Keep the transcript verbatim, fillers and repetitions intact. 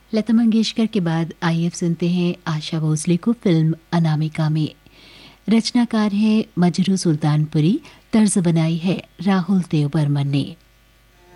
लता मंगेशकर के बाद आइए अब सुनते हैं आशा भोसले को फिल्म अनामिका में। रचनाकार है मजरू सुल्तानपुरी, तर्ज बनाई है राहुल देव बर्मन ने।